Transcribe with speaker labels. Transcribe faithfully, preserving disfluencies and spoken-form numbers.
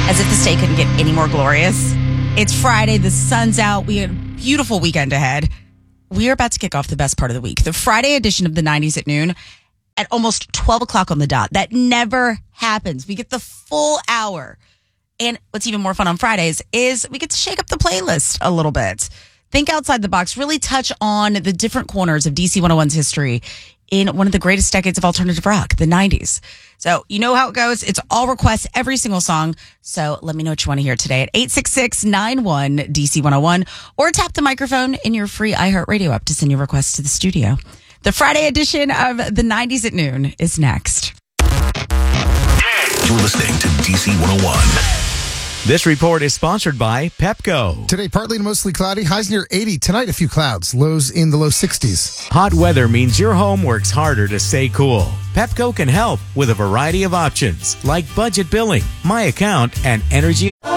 Speaker 1: As if this day couldn't get any more glorious. It's Friday. The sun's out. We had a beautiful weekend ahead. We are about to kick off the best part of the week. The Friday edition of the nineties at noon at almost twelve o'clock on the dot. That never happens. We get the full hour. And what's even more fun on Fridays is we get to shake up the playlist a little bit. Think outside the box. Really touch on the different corners of D C one oh one's history in one of the greatest decades of alternative rock, the nineties. So you know how it goes. It's all requests, every single song. So let me know what you want to hear today at eight six six, nine one, D C one oh one or tap the microphone in your free iHeartRadio app to send your requests to the studio. The Friday edition of the nineties at noon is next.
Speaker 2: You're listening to D C one oh one.
Speaker 3: This report is sponsored by Pepco.
Speaker 4: Today, partly to mostly cloudy. Highs near eighty. Tonight, a few clouds. Lows in the low sixties.
Speaker 3: Hot weather means your home works harder to stay cool. Pepco can help with a variety of options like budget billing, My Account, and energy.